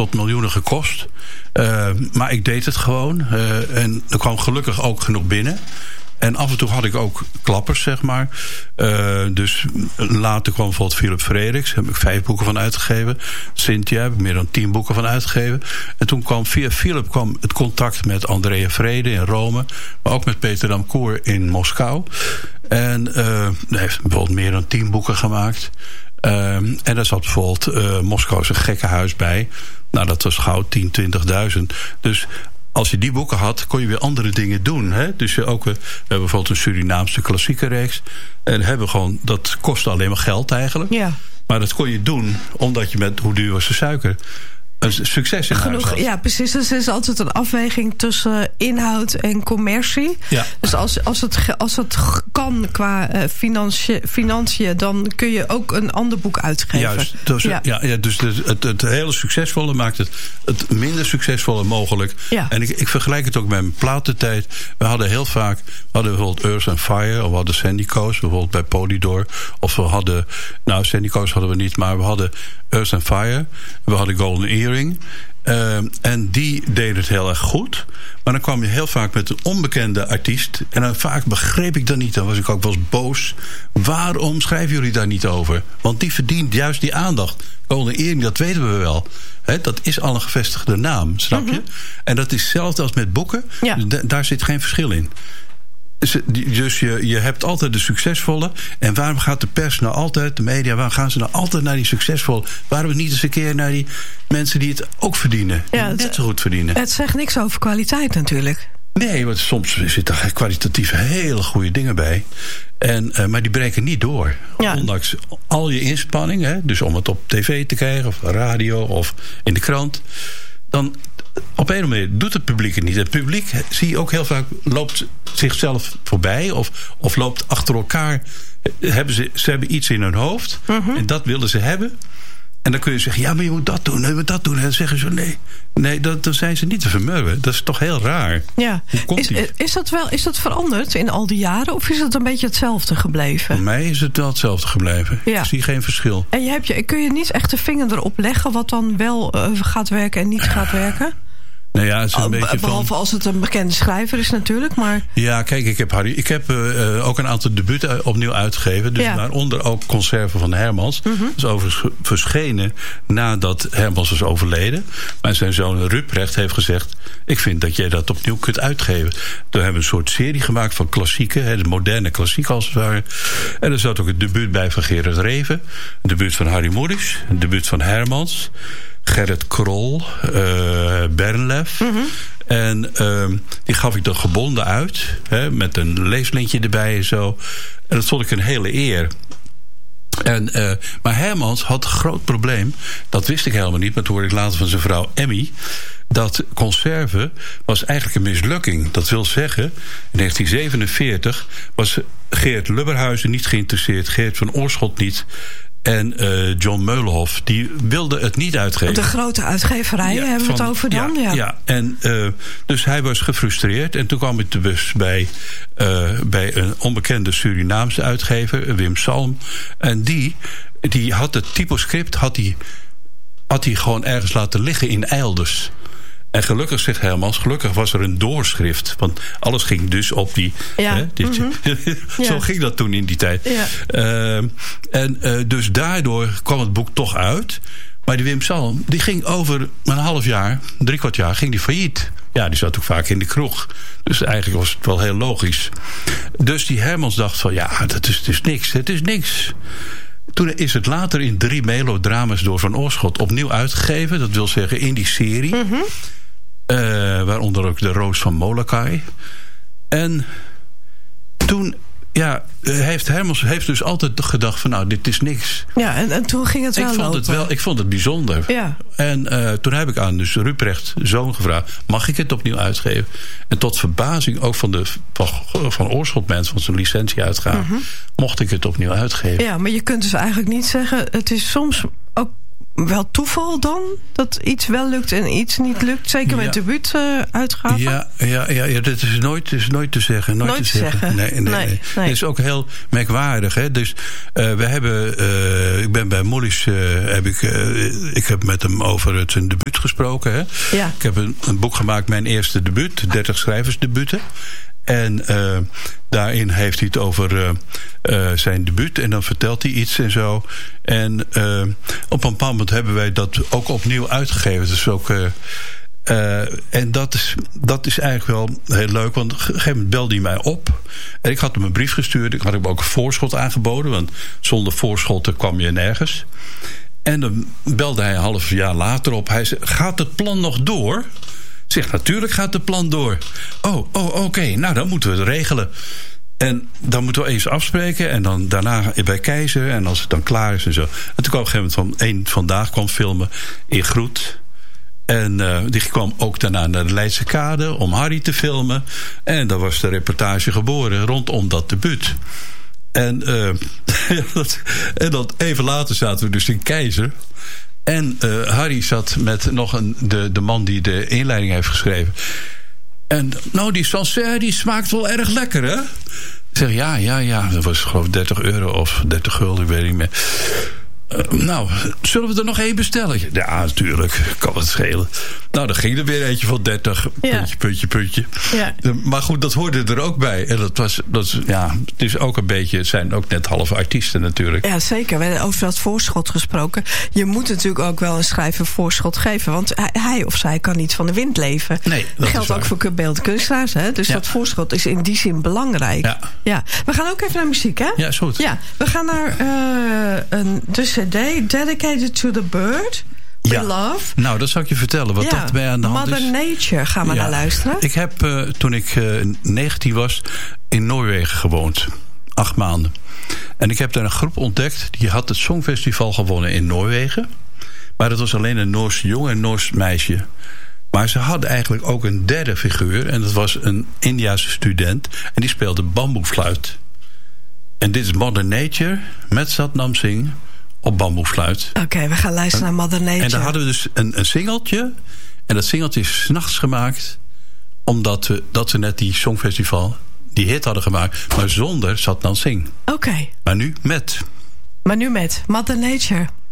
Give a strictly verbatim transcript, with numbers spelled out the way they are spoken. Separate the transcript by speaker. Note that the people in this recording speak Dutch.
Speaker 1: tot miljoenen gekost. Uh, maar ik deed het gewoon. Uh, en er kwam gelukkig ook genoeg binnen. En af en toe had ik ook klappers, zeg maar. Uh, dus later kwam bijvoorbeeld Philip Frederiks. Daar heb ik vijf boeken van uitgegeven. Cynthia heb ik meer dan tien boeken van uitgegeven. En toen kwam via Philip kwam het contact met Andrea Vrede in Rome. Maar ook met Peter Damkour in Moskou. En uh, hij heeft bijvoorbeeld meer dan tien boeken gemaakt. Uh, en daar zat bijvoorbeeld uh, Moskouse gekkenhuis bij. Nou, dat was gauw tien, twintigduizend. Dus als je die boeken had, kon je weer andere dingen doen. Hè? Dus je ook, we hebben bijvoorbeeld een Surinaamse klassieke reeks. En hebben gewoon, dat kostte alleen maar geld eigenlijk. Ja. Maar dat kon je doen, omdat je met, hoe duur was de suiker, een succes in huis had.
Speaker 2: Ja, precies. Dus er is altijd een afweging tussen inhoud en commercie. Ja. Dus als, als, het, als het kan qua uh, financiën, financiën, dan kun je ook een ander boek uitgeven.
Speaker 1: Juist. Dus, ja. Ja, ja, dus het, het, het hele succesvolle maakt het, het minder succesvolle mogelijk. Ja. En ik, ik vergelijk het ook met mijn platentijd. We hadden heel vaak, we hadden bijvoorbeeld Earth and Fire, of we hadden Sandy Coast, bijvoorbeeld bij Polydor. Of we hadden, nou Sandy Coast hadden we niet, maar we hadden Earth and Fire. We hadden Golden Earring. Uh, en die deed het heel erg goed. Maar dan kwam je heel vaak met een onbekende artiest. En dan vaak begreep ik dat niet. Dan was ik ook wel eens boos. Waarom schrijven jullie daar niet over? Want die verdient juist die aandacht. Golden Earring, dat weten we wel. He, dat is al een gevestigde naam, snap je? Mm-hmm. En dat is hetzelfde als met boeken. Ja. D- daar zit geen verschil in. Dus je, je hebt altijd de succesvolle. En waarom gaat de pers nou altijd, de media, waarom gaan ze nou altijd naar die succesvolle? Waarom niet eens een keer naar die mensen die het ook verdienen? Die ja, het net zo goed verdienen.
Speaker 2: Het zegt niks over kwaliteit natuurlijk.
Speaker 1: Nee, want soms zitten er kwalitatief hele goede dingen bij. En, uh, maar die breken niet door. Ja. Ondanks al je inspanning. Hè, dus om het op tv te krijgen, of radio, of in de krant. Dan op een of andere manier doet het publiek het niet. Het publiek, zie je ook heel vaak, loopt zichzelf voorbij. Of, of loopt achter elkaar. Hebben ze, ze hebben iets in hun hoofd. Uh-huh. En dat willen ze hebben. En dan kun je zeggen, ja, maar je moet dat doen, je moet dat doen. En dan zeggen ze, nee, nee dat, dan zijn ze niet te vermurwen. Dat is toch heel raar.
Speaker 2: Ja. Hoe komt is, is, dat wel, is dat veranderd in al die jaren? Of is het een beetje hetzelfde gebleven?
Speaker 1: Voor mij is het wel hetzelfde gebleven. Ja. Ik zie geen verschil.
Speaker 2: En je hebt je, kun je niet echt de vinger erop leggen wat dan wel uh, gaat werken en niet gaat werken?
Speaker 1: Nou ja, het is een oh, beetje
Speaker 2: behalve
Speaker 1: van,
Speaker 2: als het een bekende schrijver is natuurlijk, maar
Speaker 1: ja, kijk, ik heb, Harry, ik heb uh, ook een aantal debuten opnieuw uitgegeven. Dus ja. Waaronder ook Conserven van Hermans. Mm-hmm. Dat is overigens verschenen nadat Hermans was overleden. Maar zijn zoon Ruprecht heeft gezegd, ik vind dat jij dat opnieuw kunt uitgeven. Toen hebben we een soort serie gemaakt van klassieken, hè, de moderne klassiek als het ware. En er zat ook het debuut bij van Gerard Reven. Een debuut van Harry Mulisch. Een debuut van Hermans. Gerrit Krol, uh, Bernlef. Mm-hmm. En uh, die gaf ik dan gebonden uit. Hè, met een leeslintje erbij en zo. En dat vond ik een hele eer. En, uh, maar Hermans had een groot probleem. Dat wist ik helemaal niet, maar toen hoorde ik later van zijn vrouw Emmy. Dat Conserve was eigenlijk een mislukking. Dat wil zeggen, in negentien zevenenveertig was Geert Lubberhuizen niet geïnteresseerd. Geert van Oorschot niet. En uh, John Meulenhof, die wilde het niet uitgeven.
Speaker 2: De grote uitgeverijen ja, hebben we het over dan?
Speaker 1: Ja, ja. ja. En, uh, dus hij was gefrustreerd. En toen kwam ik dus bij, uh, bij een onbekende Surinaamse uitgever, Wim Salm. En die, die had het typoscript had die, had die gewoon ergens laten liggen in Eilders. En gelukkig, zegt Hermans, gelukkig was er een doorschrift. Want alles ging dus op die...
Speaker 2: Ja.
Speaker 1: Hè, dit,
Speaker 2: mm-hmm.
Speaker 1: Zo
Speaker 2: ja.
Speaker 1: ging dat toen in die tijd.
Speaker 2: Ja.
Speaker 1: Uh, en uh, dus daardoor kwam het boek toch uit. Maar die Wim Salm, die ging over een half jaar, drie kwart jaar, ging die failliet. Ja, die zat ook vaak in de kroeg. Dus eigenlijk was het wel heel logisch. Dus die Hermans dacht van, ja, dat is, het is niks, het is niks. Toen is het later in drie melodrama's door Van Oorschot opnieuw uitgegeven. Dat wil zeggen in die serie. Mm-hmm. Uh, waaronder ook De Roos van Molokai. En toen, ja, heeft Hermans heeft dus altijd gedacht van, nou, dit is niks.
Speaker 2: Ja, en, en toen ging het wel
Speaker 1: ik vond
Speaker 2: lopen.
Speaker 1: Het wel, ik vond het bijzonder. Ja. En uh, toen heb ik aan dus Ruprecht zoon gevraagd, mag ik het opnieuw uitgeven? En tot verbazing ook van de van, van Oorschot mensen, van zijn licentieuitgave, mm-hmm. mocht ik het opnieuw uitgeven.
Speaker 2: Ja, maar je kunt dus eigenlijk niet zeggen, het is soms ook wel toeval dan? Dat iets wel lukt en iets niet lukt? Zeker met
Speaker 1: ja.
Speaker 2: debuutuitgaven?
Speaker 1: Ja, ja, ja, ja, dat is nooit, is nooit te zeggen. Nooit,
Speaker 2: nooit
Speaker 1: te zeggen.
Speaker 2: zeggen.
Speaker 1: Nee, nee, nee.
Speaker 2: nee,
Speaker 1: nee.
Speaker 2: nee.
Speaker 1: Het is ook heel merkwaardig. Hè? Dus uh, we hebben, uh, ik ben bij Mollis, uh, heb ik, uh, ik heb met hem over het zijn debuut gesproken. Hè?
Speaker 2: Ja.
Speaker 1: Ik heb een, een boek gemaakt, mijn eerste debuut, dertig schrijversdebuten. En uh, daarin heeft hij het over uh, uh, zijn debuut. En dan vertelt hij iets en zo. En uh, op een bepaald moment hebben wij dat ook opnieuw uitgegeven. Dus ook... Uh, Uh, en dat is, dat is eigenlijk wel heel leuk. Want op een gegeven moment belde hij mij op. En ik had hem een brief gestuurd. Ik had hem ook een voorschot aangeboden. Want zonder voorschotten kwam je nergens. En dan belde hij een half jaar later op. Hij zei, gaat het plan nog door? Ik zeg, natuurlijk gaat het plan door. Oh, oh oké. Okay. Nou, dan moeten we het regelen. En dan moeten we eens afspreken. En dan daarna bij Keizer. En als het dan klaar is en zo. En toen kwam op een gegeven moment van één vandaag kwam filmen in Groet. En uh, die kwam ook daarna naar de Leidse Kade om Harry te filmen. En daar was de reportage geboren rondom dat debuut. En, uh, en dan even later zaten we dus in Keizer. En uh, Harry zat met nog een, de, de man die de inleiding heeft geschreven. En nou, die Sancerre die smaakt wel erg lekker, hè? Ik zeg, ja, ja, ja. Dat was geloof ik dertig euro of dertig gulden, ik weet niet meer. Uh, nou, zullen we er nog één bestellen? Ja, natuurlijk. Kan het schelen. Nou, dan ging er weer eentje van dertig. Ja. Puntje, puntje, puntje. Ja. Maar goed, dat hoorde er ook bij. En dat was, dat is, ja, het is ook een beetje, het zijn ook net halve artiesten natuurlijk.
Speaker 2: Ja, zeker. We hebben over dat voorschot gesproken. Je moet natuurlijk ook wel een schrijver voorschot geven. Want hij of zij kan niet van de wind leven.
Speaker 1: Nee, dat,
Speaker 2: dat geldt ook voor beeldkunstenaars. Hè? Dus ja. dat voorschot is in die zin belangrijk. Ja. Ja. We gaan ook even naar muziek, hè?
Speaker 1: Ja, is goed.
Speaker 2: Ja, we gaan naar uh, een, de cd Dedicated to the Bird. We
Speaker 1: ja.
Speaker 2: Love.
Speaker 1: Nou, dat zal ik je vertellen. Wat
Speaker 2: ja.
Speaker 1: dat bij aan de hand
Speaker 2: Mother
Speaker 1: is.
Speaker 2: Nature gaan we ja. naar luisteren.
Speaker 1: Ik heb uh, toen ik uh, negentien was in Noorwegen gewoond. Acht maanden. En ik heb daar een groep ontdekt. Die had het Songfestival gewonnen in Noorwegen. Maar dat was alleen een Noors jongen en een Noors meisje. Maar ze hadden eigenlijk ook een derde figuur. En dat was een Indiase student. En die speelde bamboefluit. En dit is Mother Nature met Satnam Singh op bamboefluit.
Speaker 2: Oké, okay, we gaan luisteren naar Mother Nature.
Speaker 1: En daar hadden we dus een, een singeltje. En dat singeltje is 's nachts gemaakt. Omdat we, dat ze net die Songfestival, die hit hadden gemaakt. Maar zonder Satnam Singh.
Speaker 2: Oké. Okay.
Speaker 1: Maar nu met.
Speaker 2: Maar nu met Mother Nature.